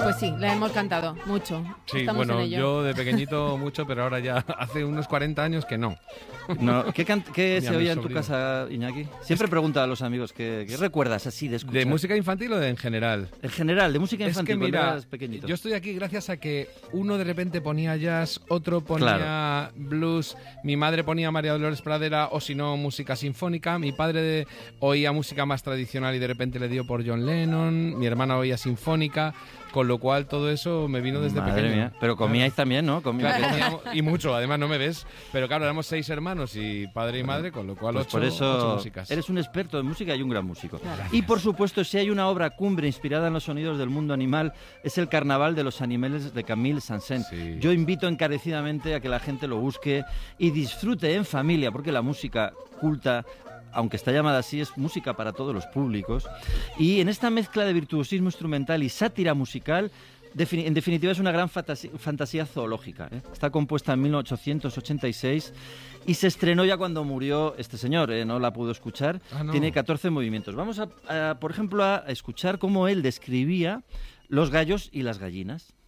Pues sí, la hemos cantado mucho. Sí, Estamos bueno, en ello. yo de pequeñito mucho, pero ahora ya hace unos 40 años que no. No, ¿qué Ni a se mi oía en tu sobrino. casa, Iñaki? Siempre pregunto a los amigos, ¿qué recuerdas así de escuchar? ¿De música infantil o de en general? En general, de música Es infantil, que cuando mira, eras pequeñito. yo estoy aquí gracias a que uno de repente ponía jazz, otro ponía blues, mi madre ponía María Dolores Pradera o si no música sinfónica, mi padre oía música más tradicional y de repente le dio por John Lennon, mi hermana oía sinfónica, con lo cual todo eso me vino desde Madre pequeño. mía. Pero comíais también, ¿no? Claro, comíamos, y mucho, además no me ves, pero claro, éramos 6 hermanos y padre y madre, con lo cual Pues 8, por eso músicas. eres un experto en música y un gran músico. Claro. Y por supuesto, si hay una obra cumbre inspirada en los sonidos del mundo animal, es el Carnaval de los Animales de Camille Saint-Saëns. Sí. Yo invito encarecidamente a que la gente lo busque y disfrute en familia, porque la música culta, aunque está llamada así, es música para todos los públicos. Y en esta mezcla de virtuosismo instrumental y sátira musical, en definitiva es una gran fantasía zoológica, ¿eh? Está compuesta en 1886 y se estrenó ya cuando murió este señor, no la pudo escuchar. Ah, no. Tiene 14 movimientos. Vamos por ejemplo, a escuchar cómo él describía los gallos y las gallinas.